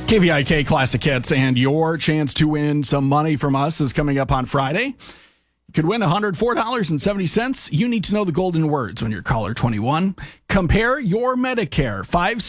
KVIK Classic Hits, and your chance to win some money from us is coming up on Friday. You could win $104.70. You need to know the golden words when you're caller 21. Compare your Medicare,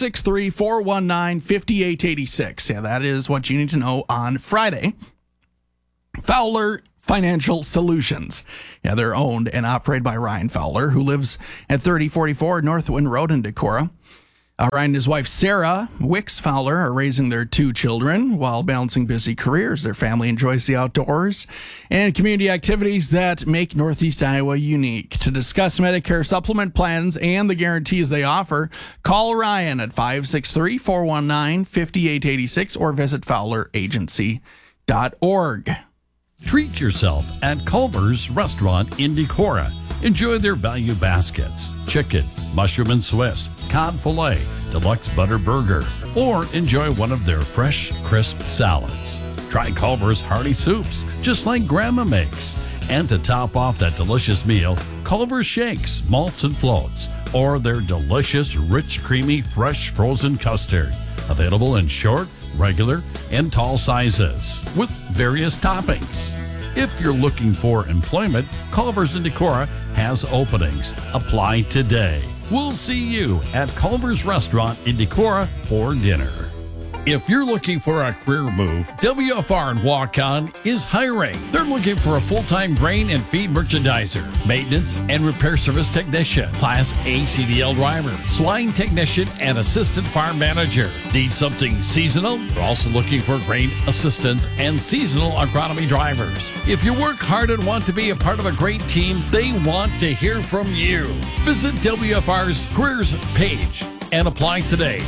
563-419-5886. Yeah, that is what you need to know on Friday. Fowler Financial Solutions. Yeah, they're owned and operated by Ryan Fowler, who lives at 3044 Northwind Road in Decorah. Ryan and his wife, Sarah Wicks Fowler, are raising their two children while balancing busy careers. Their family enjoys the outdoors and community activities that make Northeast Iowa unique. To discuss Medicare supplement plans and the guarantees they offer, call Ryan at 563-419-5886 or visit fowleragency.org. Treat yourself at Culver's Restaurant in Decorah. Enjoy their value baskets, chicken, mushroom and Swiss, cod fillet, deluxe butter burger, or enjoy one of their fresh, crisp salads. Try Culver's hearty soups, just like Grandma makes. And to top off that delicious meal, Culver's shakes, malts and floats, or their delicious, rich, creamy, fresh frozen custard. Available in short, regular, and tall sizes with various toppings. If you're looking for employment, Culver's in Decorah has openings. Apply today. We'll see you at Culver's Restaurant in Decorah for dinner. If you're looking for a career move, WFR and Walk-On is hiring. They're looking for a full-time grain and feed merchandiser, maintenance and repair service technician, Class A CDL driver, swine technician, and assistant farm manager. Need something seasonal? They're also looking for grain assistants and seasonal agronomy drivers. If you work hard and want to be a part of a great team, they want to hear from you. Visit WFR's careers page and apply today.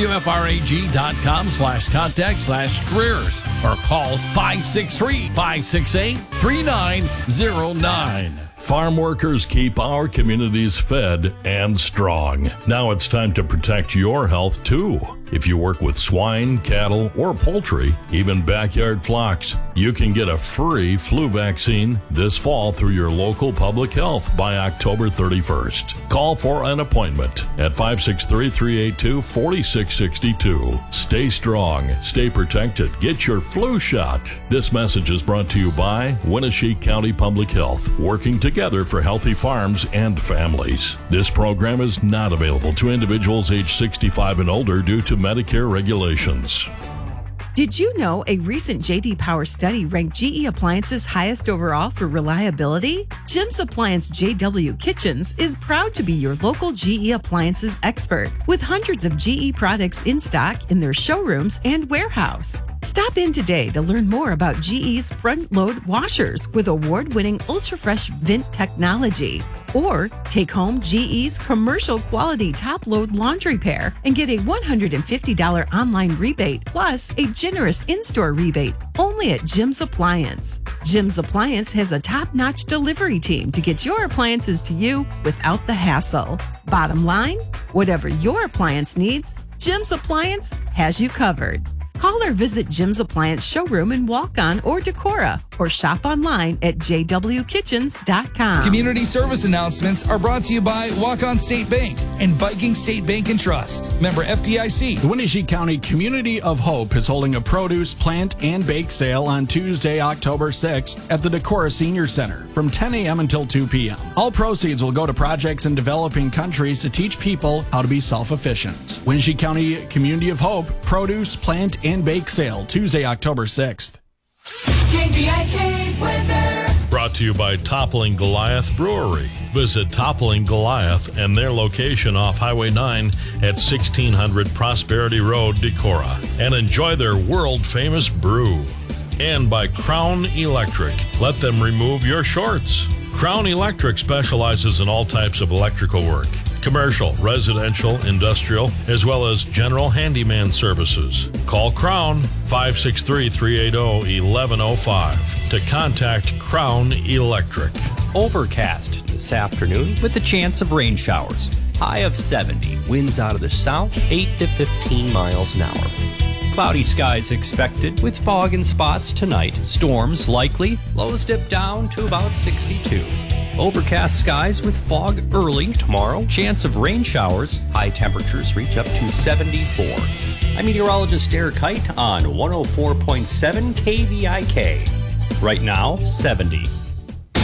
WFRAG.com/contact/careers or call 563-568-3909. Farm workers keep our communities fed and strong. Now it's time to protect your health too. If you work with swine, cattle, or poultry, even backyard flocks, you can get a free flu vaccine this fall through your local public health by October 31st. Call for an appointment at 563-382-4662. Stay strong, stay protected, get your flu shot. This message is brought to you by Winneshiek County Public Health, working together for healthy farms and families. This program is not available to individuals age 65 and older due to Medicare regulations. Did you know a recent J.D. Power study ranked GE Appliances highest overall for reliability? Jim's Appliance JW Kitchens is proud to be your local GE Appliances expert with hundreds of GE products in stock in their showrooms and warehouse. Stop in today to learn more about GE's front-load washers with award-winning ultra-fresh vent technology. Or take home GE's commercial-quality top-load laundry pair and get a $150 online rebate plus a generous in-store rebate only at Jim's Appliance. Jim's Appliance has a top-notch delivery team to get your appliances to you without the hassle. Bottom line, whatever your appliance needs, Jim's Appliance has you covered. Call or visit Jim's Appliance showroom in Walk-On or Decorah, or shop online at jwkitchens.com. Community service announcements are brought to you by Walk-On State Bank and Viking State Bank and Trust. Member FDIC. The Winneshiek County Community of Hope is holding a produce, plant, and bake sale on Tuesday, October 6th at the Decorah Senior Center from 10 a.m. until 2 p.m. All proceeds will go to projects in developing countries to teach people how to be self-efficient. Winneshiek County Community of Hope produce, plant, and bake sale Tuesday, October 6th. KVIK weather. Brought to you by Toppling Goliath Brewery. Visit Toppling Goliath and their location off Highway 9 at 1600 Prosperity Road, Decorah, and enjoy their world-famous brew. And by Crown Electric. Let them remove your shorts. Crown Electric specializes in all types of electrical work. Commercial, residential, industrial, as well as general handyman services. Call Crown 563-380-1105 to contact Crown Electric. Overcast this afternoon with the chance of rain showers. High of 70. Winds out of the south, 8 to 15 miles an hour. Cloudy skies expected with fog in spots tonight. Storms likely. Lows dip down to about 62. Overcast skies with fog early tomorrow. Chance of rain showers. High temperatures reach up to 74. I'm meteorologist Derek Height on 104.7 KVIK. Right now, 70.